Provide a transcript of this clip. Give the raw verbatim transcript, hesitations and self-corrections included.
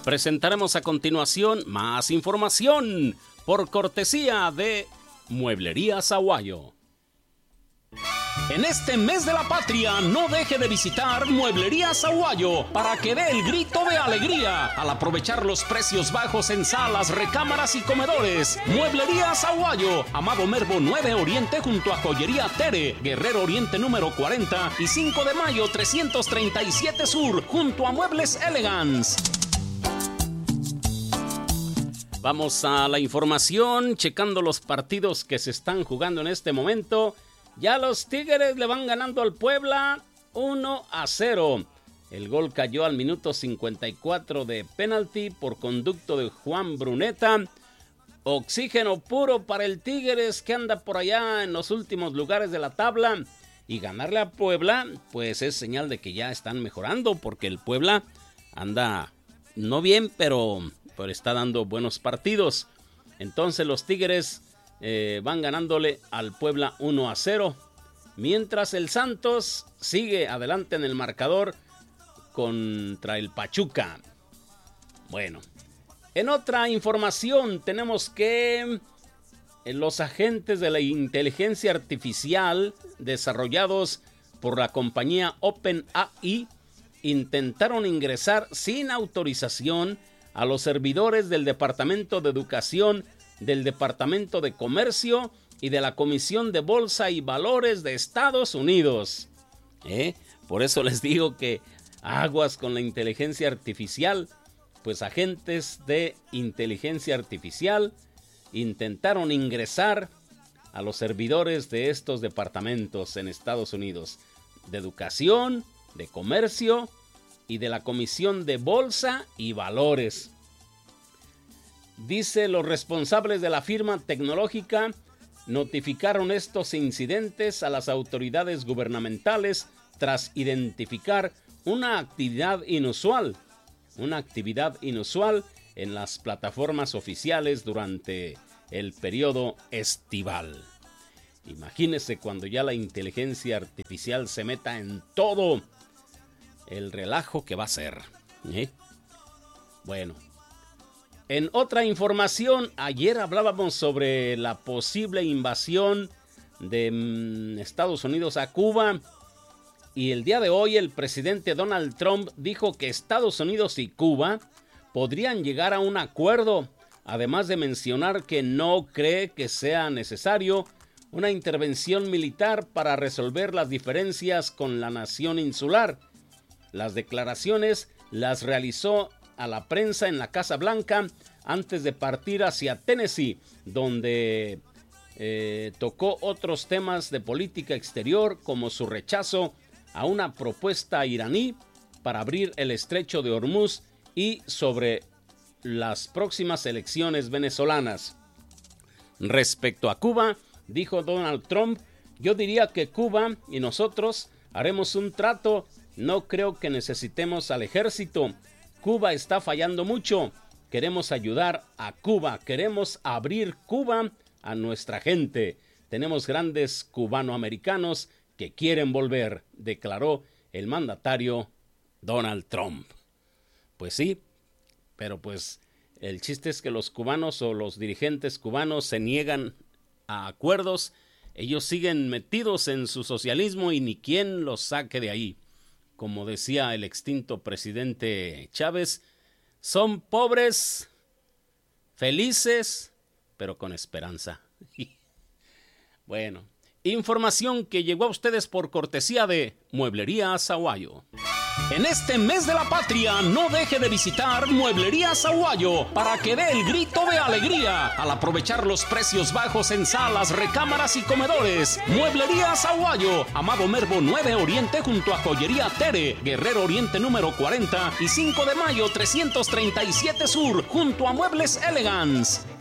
Presentaremos a continuación más información por cortesía de Mueblerías Aguayo. En este mes de la patria, no deje de visitar Mueblerías Aguayo para que dé el grito de alegría al aprovechar los precios bajos en salas, recámaras y comedores. Mueblerías Aguayo, Amado Mervo nueve Oriente junto a Joyería Tere, Guerrero Oriente número cuarenta y cinco de mayo trescientos treinta y siete Sur junto a Muebles Elegance. Vamos a la información, checando los partidos que se están jugando en este momento. Ya los Tigres le van ganando al Puebla uno a cero. El gol cayó al minuto cincuenta y cuatro de penalti por conducto de Juan Bruneta. Oxígeno puro para el Tigres, que anda por allá en los últimos lugares de la tabla. Y ganarle a Puebla, pues es señal de que ya están mejorando, porque el Puebla anda no bien, pero, pero está dando buenos partidos. Entonces los Tigres eh, van ganándole al Puebla uno a cero. Mientras el Santos sigue adelante en el marcador contra el Pachuca. Bueno, en otra información tenemos que los agentes de la inteligencia artificial desarrollados por la compañía OpenAI intentaron ingresar sin autorización a los servidores del Departamento de Educación, del Departamento de Comercio y de la Comisión de Bolsa y Valores de Estados Unidos. ¿Eh? Por eso les digo que aguas con la inteligencia artificial. Pues agentes de inteligencia artificial intentaron ingresar a los servidores de estos departamentos en Estados Unidos, de Educación, de Comercio y de la Comisión de Bolsa y Valores. Dice, los responsables de la firma tecnológica notificaron estos incidentes a las autoridades gubernamentales tras identificar una actividad inusual, una actividad inusual en las plataformas oficiales durante el periodo estival. Imagínese cuando ya la inteligencia artificial se meta en todo el relajo que va a ser. ¿Eh? Bueno, en otra información, ayer hablábamos sobre la posible invasión de mm, Estados Unidos a Cuba. Y el día de hoy el presidente Donald Trump dijo que Estados Unidos y Cuba podrían llegar a un acuerdo, además de mencionar que no cree que sea necesario una intervención militar para resolver las diferencias con la nación insular. Las declaraciones las realizó a la prensa en la Casa Blanca antes de partir hacia Tennessee, donde eh, tocó otros temas de política exterior como su rechazo a una propuesta iraní para abrir el estrecho de Hormuz y sobre las próximas elecciones venezolanas. Respecto a Cuba, dijo Donald Trump, yo diría que Cuba y nosotros haremos un trato, no creo que necesitemos al ejército. Cuba está fallando mucho, queremos ayudar a Cuba, queremos abrir Cuba a nuestra gente. Tenemos grandes cubanoamericanos que quieren volver, declaró el mandatario Donald Trump. Pues sí, pero pues el chiste es que los cubanos o los dirigentes cubanos se niegan a acuerdos. Ellos siguen metidos en su socialismo y ni quien los saque de ahí. Como decía el extinto presidente Chávez, son pobres, felices, pero con esperanza. Bueno, información que llegó a ustedes por cortesía de Mueblerías Aguayo. En este mes de la patria, no deje de visitar Mueblerías Aguayo para que dé el grito de alegría al aprovechar los precios bajos en salas, recámaras y comedores. Mueblerías Aguayo, Amado Mervo nueve Oriente junto a Joyería Tere, Guerrero Oriente número cuarenta y cinco de mayo trescientos treinta y siete Sur junto a Muebles Elegance.